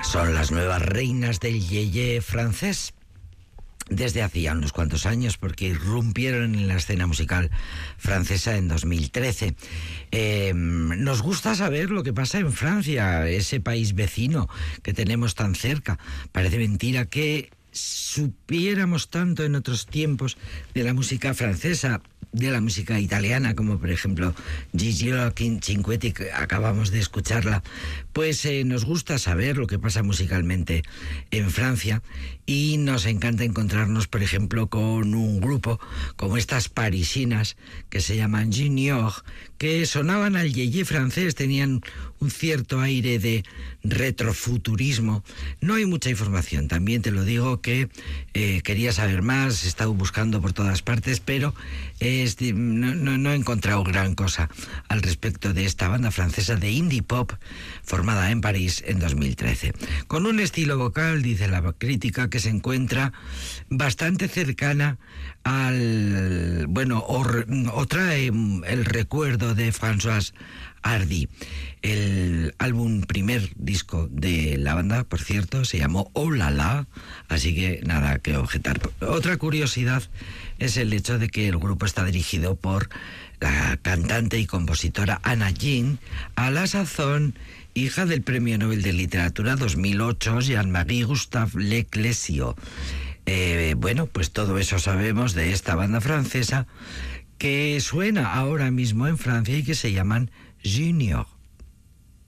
Son las nuevas reinas del yeye francés. Desde hacía unos cuantos años, porque irrumpieron en la escena musical francesa en 2013. Nos gusta saber lo que pasa en Francia, ese país vecino que tenemos tan cerca. Parece mentira que supiéramos tanto en otros tiempos de la música francesa, de la música italiana, como por ejemplo Gigi Cinquetti, que acabamos de escucharla. Pues nos gusta saber lo que pasa musicalmente en Francia, y nos encanta encontrarnos, por ejemplo, con un grupo como estas parisinas que se llaman Junior, que sonaban al yeye francés, tenían un cierto aire de retrofuturismo. No hay mucha información, también te lo digo, que quería saber más, he estado buscando por todas partes, pero no he encontrado gran cosa al respecto de esta banda francesa de indie pop formada en París en 2013. Con un estilo vocal, dice la crítica, que se encuentra bastante cercana al... o trae el recuerdo de François Hardy. El primer disco de la banda, por cierto, se llamó Oh La La, así que nada que objetar. Otra curiosidad es el hecho de que el grupo está dirigido por la cantante y compositora Anna Jean, a la sazón hija del Premio Nobel de Literatura 2008, Jean-Marie Gustave Leclésio. Pues todo eso sabemos de esta banda francesa que suena ahora mismo en Francia y que se llaman Junior.